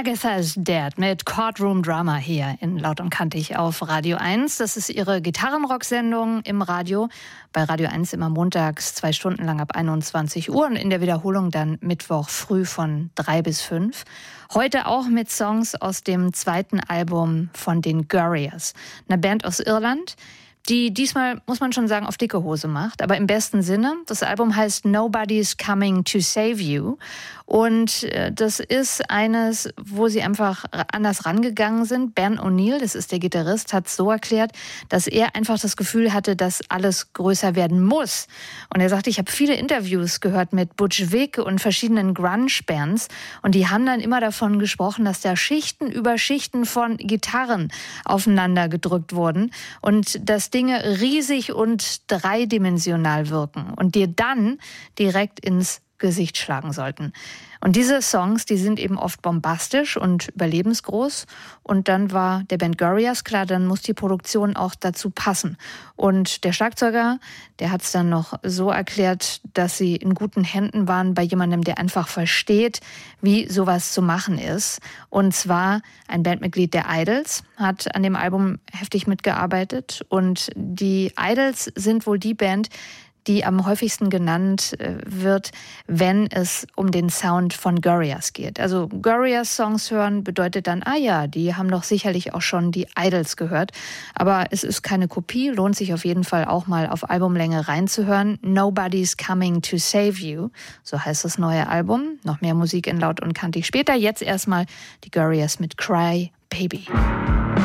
Agatha's Dad mit Courtroom Drama hier in Laut und Kantig auf Radio 1. Das ist ihre Gitarrenrock-Sendung im Radio. Bei Radio 1 immer montags 2 Stunden lang ab 21 Uhr und in der Wiederholung dann Mittwoch früh von 3 bis 5. Heute auch mit Songs aus dem zweiten Album von den Gurriers, einer Band aus Irland, die diesmal, muss man schon sagen, auf dicke Hose macht, aber im besten Sinne. Das Album heißt Nobody's Coming to Save You und das ist eines, wo sie einfach anders rangegangen sind. Ben O'Neill, das ist der Gitarrist, hat so erklärt, dass er einfach das Gefühl hatte, dass alles größer werden muss. Und er sagte, ich habe viele Interviews gehört mit Butch Vig und verschiedenen Grunge-Bands und die haben dann immer davon gesprochen, dass da Schichten über Schichten von Gitarren aufeinander gedrückt wurden und dass Dinge riesig und dreidimensional wirken und dir dann direkt ins Gesicht schlagen sollten. Und diese Songs, die sind eben oft bombastisch und überlebensgroß. Und dann war der Band Gurriers klar, dann muss die Produktion auch dazu passen. Und der Schlagzeuger, der hat es dann noch so erklärt, dass sie in guten Händen waren bei jemandem, der einfach versteht, wie sowas zu machen ist. Und zwar ein Bandmitglied der Idols, hat an dem Album heftig mitgearbeitet. Und die Idols sind wohl die Band, die am häufigsten genannt wird, wenn es um den Sound von Gurriers geht. Also Gurriers-Songs hören bedeutet dann, die haben doch sicherlich auch schon die Idols gehört. Aber es ist keine Kopie, lohnt sich auf jeden Fall auch mal auf Albumlänge reinzuhören. Nobody's Coming to Save You, so heißt das neue Album. Noch mehr Musik in Laut und Kantig später. Jetzt erstmal die Gurriers mit Cry Baby.